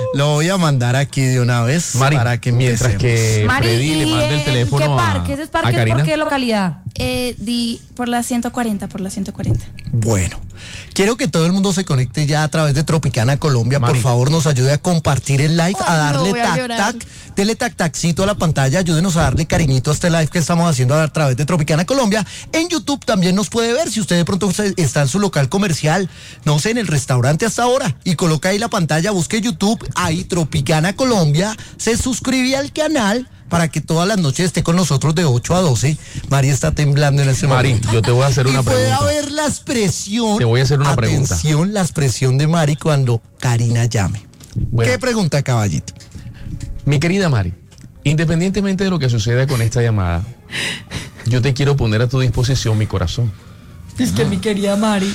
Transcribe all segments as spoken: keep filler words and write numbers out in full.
Lo voy a mandar aquí de una vez, Mari, para que mientras que Mari, Freddy le mande el teléfono ¿qué a, parque? ¿Ese es parque? a Karina. ¿Por qué localidad? Eh, di por la ciento cuarenta, por la ciento cuarenta. Bueno, quiero que todo el mundo se conecte ya a través de Tropicana Colombia. Mari. Por favor, nos ayude a compartir el live, Ay, a darle no, voy a tac llorar. tac, dele tac taccito a la pantalla, ayúdenos a darle cariñito a este live que estamos haciendo a través de Tropicana Colombia. En YouTube también nos puede ver si usted de pronto está en su local comercial, no sé, en el restaurante hasta ahora, y coloca ahí la pantalla, busque YouTube, ahí Tropicana Colombia, se suscribe al canal para que todas las noches esté con nosotros de ocho a doce. Mari está temblando en ese Mari, momento. yo te voy a hacer una y puede pregunta. haber la expresión. Te voy a hacer una pregunta. Atención, la expresión de Mari cuando Karina llame. Bueno. ¿Qué pregunta, caballito? Mi querida Mari, independientemente de lo que suceda con esta llamada, yo te quiero poner a tu disposición mi corazón. Es que mi querida Mari.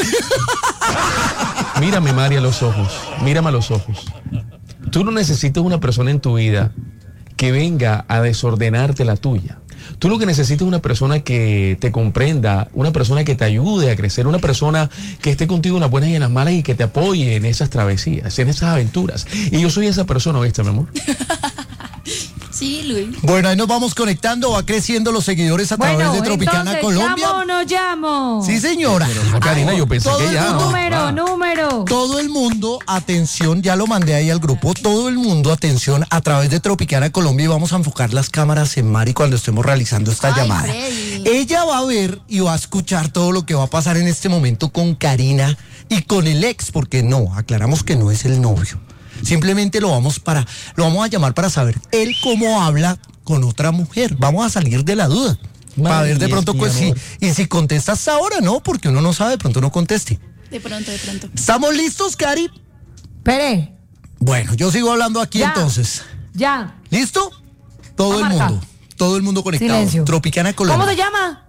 Mírame, Mari, a los ojos. Mírame a los ojos. Tú no necesitas una persona en tu vida que venga a desordenarte la tuya. Tú lo que necesitas es una persona que te comprenda, una persona que te ayude a crecer, una persona que esté contigo en las buenas y en las malas y que te apoye en esas travesías, en esas aventuras. Y yo soy esa persona, ¿viste, mi amor? Sí, Luis. Bueno, ahí nos vamos conectando, va creciendo los seguidores a través Bueno, de Tropicana entonces, Colombia. ¿llamo o no llamo? Sí, señora. Pero, Karina, yo pensé Todo que el ya. mundo- Número, Ah. número. Todo el mundo, atención, ya lo mandé ahí al grupo, todo el mundo, atención, a través de Tropicana Colombia, y vamos a enfocar las cámaras en Mari cuando estemos realizando esta Ay, llamada. Freddy. Ella va a ver y va a escuchar todo lo que va a pasar en este momento con Karina y con el ex, porque no, aclaramos que no es el novio. Simplemente lo vamos para, lo vamos a llamar para saber él cómo habla con otra mujer. Vamos a salir de la duda. Para ver de pronto, pues sí. Y si contestas ahora, no, porque uno no sabe, de pronto no conteste. De pronto, de pronto. ¿Estamos listos, Cari? Espere. Bueno, yo sigo hablando aquí Ya. entonces. Ya. ¿Listo? Todo Va el a marcar. mundo. Todo el mundo conectado. Silencio. Tropicana Colombia. ¿Cómo se llama?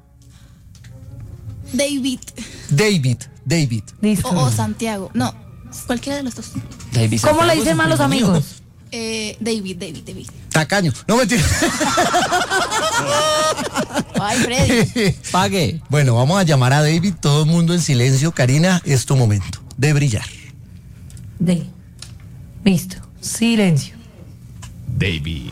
David. David, David. Listo. O, o Santiago. No, cualquiera de los dos. David ¿Cómo le Santiago dicen es más los primo mío. amigos? Eh, David, David, David. Tacaño. No, mentira. Ay, Freddy. Pague. Bueno, vamos a llamar a David, todo el mundo en silencio. Karina, es tu momento de brillar. De. Listo. Silencio. David.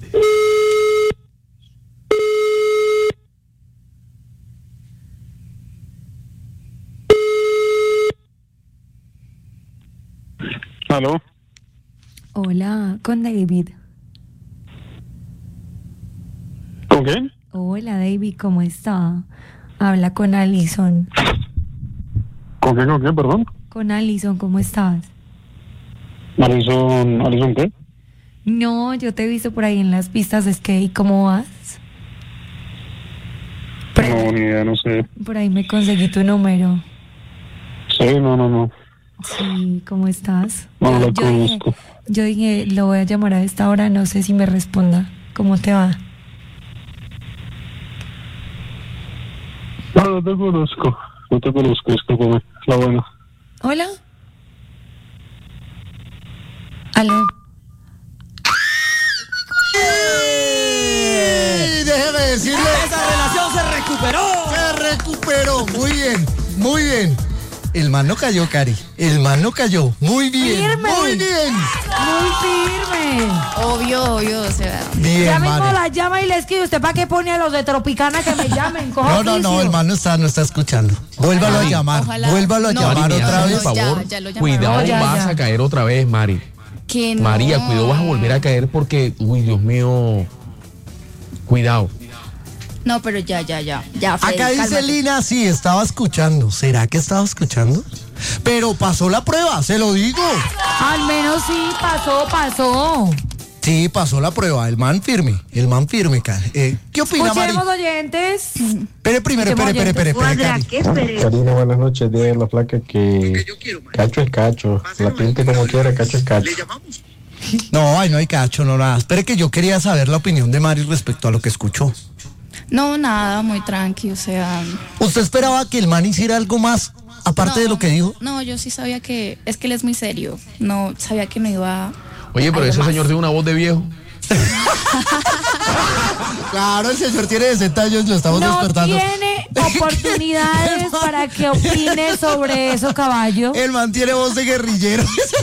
¿Aló? Hola, con David. ¿Con quién? Hola, David, ¿cómo está? Habla con Alison. ¿Con quién, con quién, perdón? Con Alison, ¿cómo estás? ¿Alison, Alison qué? No, yo te he visto por ahí en las pistas de skate. ¿Cómo vas? No, ni idea, no sé. Por ahí me conseguí tu número. Sí, no, no, no. Sí, ¿cómo estás? No la yo, dije, conozco. yo dije, lo voy a llamar a esta hora, no sé si me responda. ¿Cómo te va? No, no te conozco. No te conozco, discúlpame. La buena. ¿Hola? ¿Aló? ¡Ey! Déjeme decirle. Esa relación se recuperó. Se recuperó. Muy bien, muy bien. El man no cayó, Cari. El man no cayó. Muy bien. Firme. Muy bien. Muy firme. Obvio, obvio, o sea. Bien, Ya mismo Mari. la llama y le escribe. ¿Usted para qué pone a los de Tropicana que me llamen? Coja No, no, no, oficio. el man no está, no está escuchando. Vuélvalo a Ojalá, llamar. ojalá. Vuélvalo a No, llamar Mari, otra no, vez. Por ya, favor, ya lo llamaron. cuidado, No, ya, vas ya. a caer otra vez, Mari. Que no. María, cuidado, vas a volver a caer porque, uy, Dios mío, cuidado. No, pero ya, ya, ya. Ya, Freddy, Acá dice cálmate. Lina, sí, estaba escuchando. ¿Será que estaba escuchando? Pero pasó la prueba, se lo digo. Al menos sí, pasó, pasó. Sí, pasó la prueba. El man firme, el man firme, Cari. Eh, ¿Qué opina, Mari? Escuchemos, oyentes. Espere primero, espere, espere, espere, espere, Cari. Karina, buenas noches. Dile a la flaca que cacho es cacho. La pinte como quiera, cacho es cacho. No, ay, no hay cacho, no nada. Espere que yo quería saber la opinión de Mari respecto a lo que escuchó. No, nada, muy tranqui, o sea. ¿Usted esperaba que el man hiciera algo más aparte no, de lo que dijo? No, yo sí sabía que. Es que él es muy serio. No, sabía que no iba. Oye, pero algo ese más. señor tiene una voz de viejo. Claro, el señor tiene sesenta años, lo estamos No despertando. tiene oportunidades para que opine sobre eso, caballo. El man tiene voz de guerrillero.